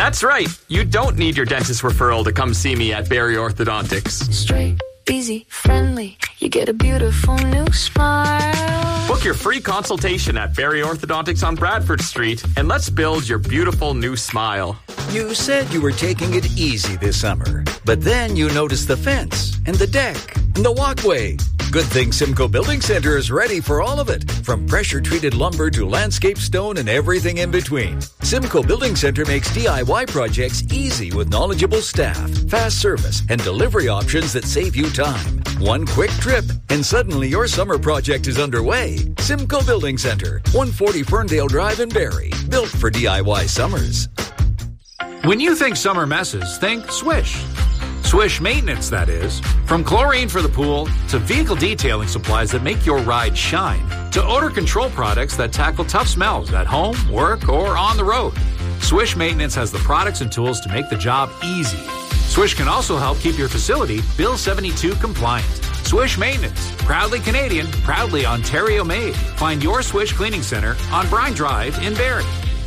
That's right. You don't need your dentist referral to come see me at Barrie Orthodontics. Straight, easy, friendly. You get a beautiful new smile. Book your free consultation at Barrie Orthodontics on Bradford Street, and let's build your beautiful new smile. You said you were taking it easy this summer, but then you noticed the fence and the deck and the walkway. Good thing Simcoe Building Center is ready for all of it, from pressure-treated lumber to landscape stone and everything in between. Simcoe Building Center makes DIY projects easy with knowledgeable staff, fast service, and delivery options that save you time. One quick trip, and suddenly your summer project is underway. Simcoe Building Center, 140 Ferndale Drive in Barrie, built for DIY summers. When you think summer messes, think Swish. Swish maintenance, that is. From chlorine for the pool to vehicle detailing supplies that make your ride shine to odor control products that tackle tough smells at home, work, or on the road. Swish Maintenance has the products and tools to make the job easy. Swish can also help keep your facility Bill 72 compliant. Swish Maintenance, proudly Canadian, proudly Ontario made. Find your Swish Cleaning Center on Brine Drive in Barrie.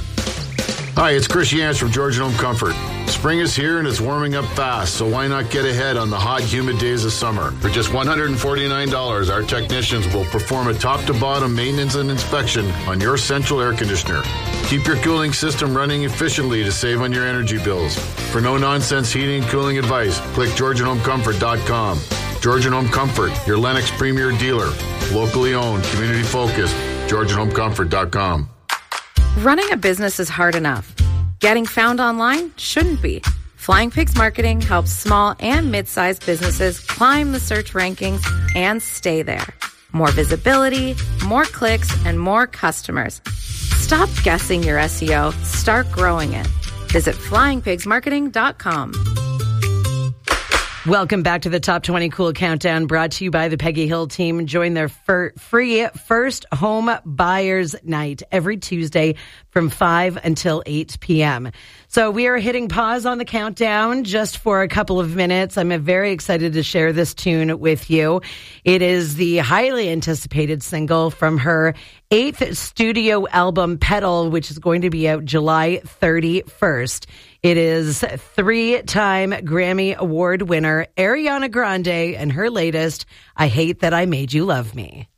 Hi, it's Chris Yance from Georgian Home Comfort. Spring is here and it's warming up fast, so why not get ahead on the hot, humid days of summer? For just $149, our technicians will perform a top-to-bottom maintenance and inspection on your central air conditioner. Keep your cooling system running efficiently to save on your energy bills. For no-nonsense heating and cooling advice, click GeorgianHomeComfort.com. Georgian Home Comfort, your Lennox premier dealer. Locally owned, community-focused. GeorgianHomeComfort.com. Running a business is hard enough. Getting found online shouldn't be. Flying Pigs Marketing helps small and mid-sized businesses climb the search rankings and stay there. More visibility, more clicks, and more customers. Stop guessing your SEO. Start growing it. Visit flyingpigsmarketing.com. Welcome back to the Top 20 Cool Countdown, brought to you by the Peggy Hill team. Join their free first home buyers night every Tuesday from 5 until 8 p.m. So we are hitting pause on the countdown just for a couple of minutes. I'm very excited to share this tune with you. It is the highly anticipated single from her 8th studio album, Petal, which is going to be out July 31st. It is 3-time Grammy Award winner Ariana Grande and her latest, I Hate That I Made You Love Me.